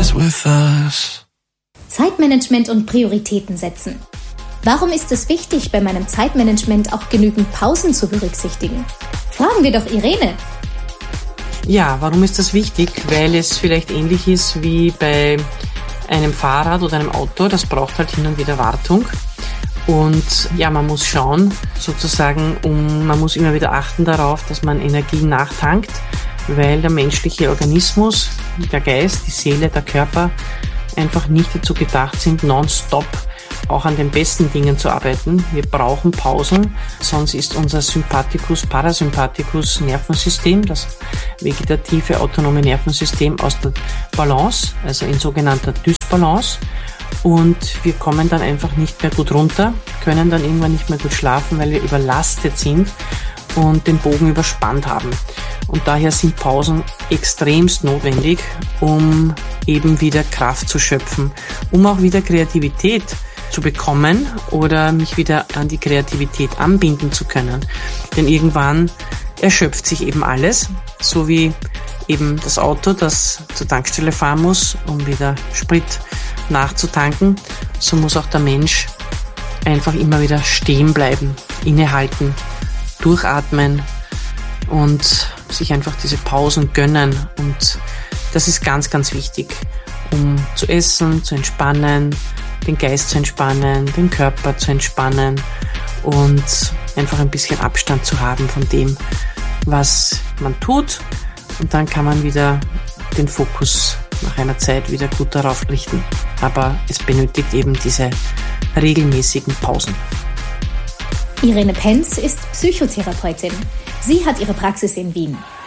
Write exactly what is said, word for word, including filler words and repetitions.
is with us. Zeitmanagement und Prioritäten setzen. Warum ist es wichtig, bei meinem Zeitmanagement auch genügend Pausen zu berücksichtigen? Fragen wir doch Irene. Ja, warum ist das wichtig? Weil es vielleicht ähnlich ist wie bei einem Fahrrad oder einem Auto. Das braucht halt hin und wieder Wartung. Und ja, man muss schauen, sozusagen, um, man muss immer wieder achten darauf, dass man Energie nachtankt, weil der menschliche Organismus, der Geist, die Seele, der Körper einfach nicht dazu gedacht sind, nonstop auch an den besten Dingen zu arbeiten. Wir brauchen Pausen, sonst ist unser Sympathikus, Parasympathikus Nervensystem, das vegetative autonome Nervensystem, aus der Balance, also in sogenannter Dysbalance. Und wir kommen dann einfach nicht mehr gut runter, können dann irgendwann nicht mehr gut schlafen, weil wir überlastet sind und den Bogen überspannt haben. Und daher sind Pausen extremst notwendig, um eben wieder Kraft zu schöpfen, um auch wieder Kreativität zu bekommen oder mich wieder an die Kreativität anbinden zu können. Denn irgendwann erschöpft sich eben alles, so wie eben das Auto, das zur Tankstelle fahren muss, um wieder Sprit nachzutanken. So muss auch der Mensch einfach immer wieder stehen bleiben, innehalten, durchatmen und sich einfach diese Pausen gönnen. Und das ist ganz, ganz wichtig, um zu essen, zu entspannen, den Geist zu entspannen, den Körper zu entspannen und einfach ein bisschen Abstand zu haben von dem, was man tut. Und dann kann man wieder den Fokus nach einer Zeit wieder gut darauf richten. Aber es benötigt eben diese regelmäßigen Pausen. Irene Penz ist Psychotherapeutin. Sie hat ihre Praxis in Wien.